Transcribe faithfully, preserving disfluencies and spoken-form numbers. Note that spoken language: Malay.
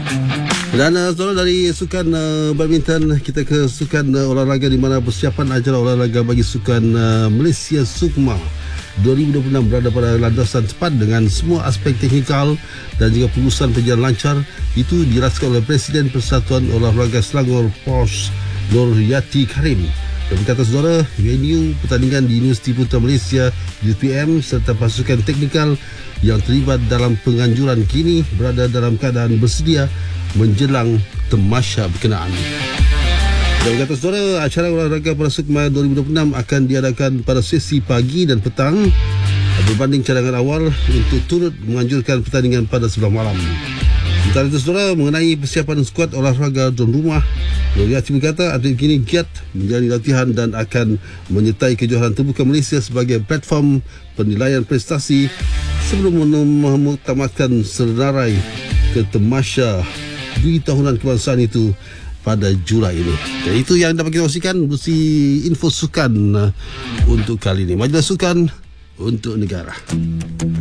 Dan uh, saudara, dari sukan uh, badminton kita ke sukan uh, olahraga, di mana persiapan acara olahraga bagi sukan uh, Malaysia SUKMA dua ribu dua puluh enam berada pada landasan tepat dengan semua aspek teknikal dan juga pengurusan berjalan lancar. Itu diraskan oleh Presiden Persatuan Olahraga Selangor Pos Nur Yati Karim. Dan berkata saudara, venue pertandingan di Universiti Putra Malaysia U P M serta pasukan teknikal yang terlibat dalam penganjuran kini berada dalam keadaan bersedia menjelang tamasya berkenaan. Dan berkata saudara, acara olahraga pada SUKMA dua ribu dua puluh enam akan diadakan pada sesi pagi dan petang berbanding cadangan awal untuk turut menganjurkan pertandingan pada sebelah malam. Sementara itu saudara, mengenai persiapan skuad olahraga tuan rumah, Nur Yati berkata atlet kini giat menjalani latihan dan akan menyertai kejohanan terbuka Malaysia sebagai platform penilaian prestasi sebelum mengutamatkan senarai ke tamasya di tahunan kebangsaan itu pada Julai ini. Dan itu yang dapat kita kongsikan bersama info sukan untuk kali ini. Majalah Sukan untuk Negara.